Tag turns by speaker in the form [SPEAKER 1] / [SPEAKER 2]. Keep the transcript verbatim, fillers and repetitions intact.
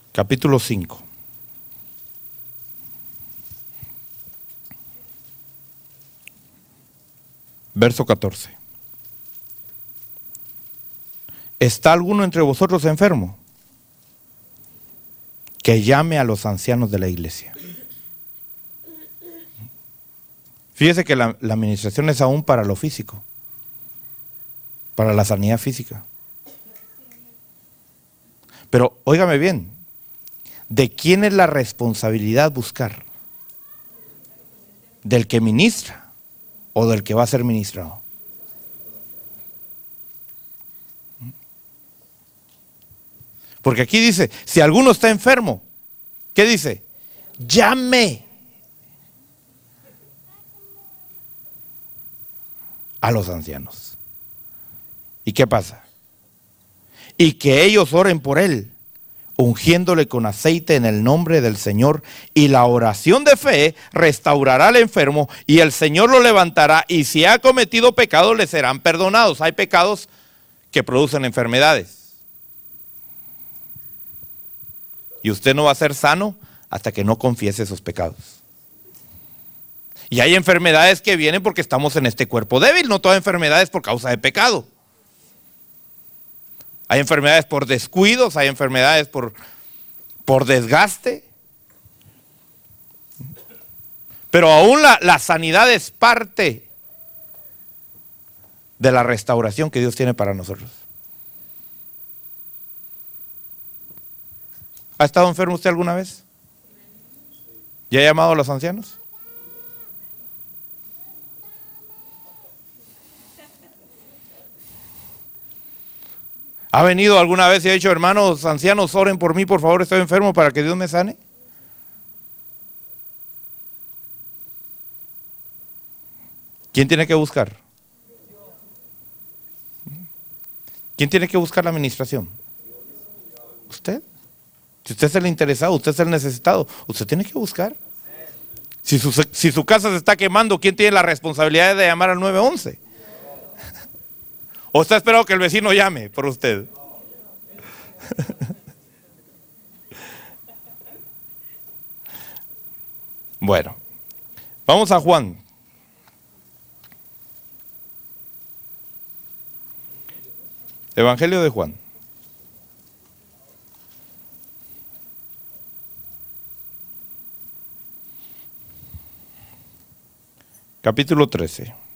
[SPEAKER 1] capítulo cinco. Verso catorce. ¿Está alguno entre vosotros enfermo? Que llame a los ancianos de la iglesia. Fíjese que la, la administración es aún para lo físico, para la sanidad física. Pero óigame bien, ¿de quién es la responsabilidad buscar? ¿Del que ministra o del que va a ser ministrado? Porque aquí dice, si alguno está enfermo, ¿qué dice? Llame a los ancianos. ¿Y qué pasa? Y que ellos oren por él, ungiéndole con aceite en el nombre del Señor, y la oración de fe restaurará al enfermo y el Señor lo levantará, y si ha cometido pecados le serán perdonados. Hay pecados que producen enfermedades. Y usted no va a ser sano hasta que no confiese esos pecados. Y hay enfermedades que vienen porque estamos en este cuerpo débil. No toda enfermedad es por causa de pecado. Hay enfermedades por descuidos, hay enfermedades por, por desgaste. Pero aún la, la sanidad es parte de la restauración que Dios tiene para nosotros. ¿Ha estado enfermo usted alguna vez? ¿Ya ha llamado a los ancianos? ¿Ha venido alguna vez y ha dicho, hermanos ancianos, oren por mí, por favor, estoy enfermo para que Dios me sane? ¿Quién tiene que buscar? ¿Quién tiene que buscar la administración? ¿Usted? Si usted es el interesado, usted es el necesitado, usted tiene que buscar. Si su, si su casa se está quemando, ¿quién tiene la responsabilidad de llamar al nueve once? ¿O está esperando que el vecino llame por usted? Bueno, vamos a Juan. Evangelio de Juan. Capítulo trece.